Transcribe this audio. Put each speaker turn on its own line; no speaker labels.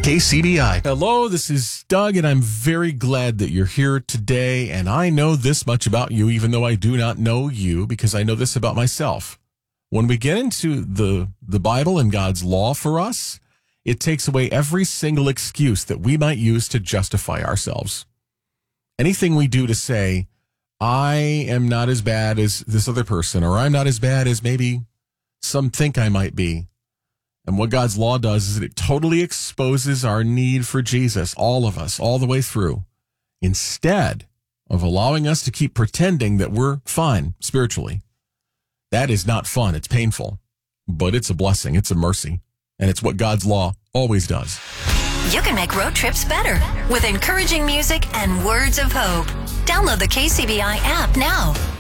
KCBI.
Hello, this is Doug, and I'm very glad that you're here today. And I know this much about you, even though I do not know you, because I know this about myself. When we get into the Bible and God's law for us, it takes away every single excuse that we might use to justify ourselves. Anything we do to say, I am not as bad as this other person, or I'm not as bad as maybe some think I might be. And what God's law does is it totally exposes our need for Jesus, all of us, all the way through, instead of allowing us to keep pretending that we're fine spiritually. That is not fun. It's painful, but it's a blessing. It's a mercy. And it's what God's law always does.
You can make road trips better with encouraging music and words of hope. Download the KCBI app now.